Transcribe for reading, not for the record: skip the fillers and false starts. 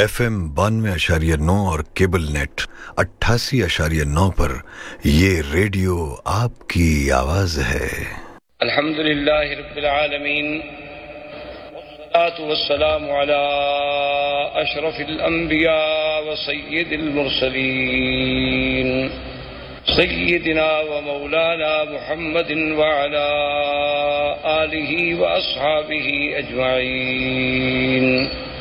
FM 92.9 और cable net 88.9 पर ये रेडियो आपकी आवाज है। अल्हम्दुलिल्लाहि रब्बिल आलमीन वस्सलातु वस्सलामु अला अशरफिल अंबिया व सय्यिदिल मुरसलीन सय्यिदिना व मौलाना मुहम्मदिन व अला आलिहि व अस्हाबिहि अजमाइन।